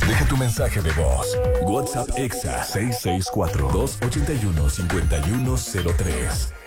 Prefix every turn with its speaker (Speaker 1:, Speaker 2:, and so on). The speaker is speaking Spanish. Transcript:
Speaker 1: Deja tu mensaje de voz. WhatsApp Exa 664-281-5103.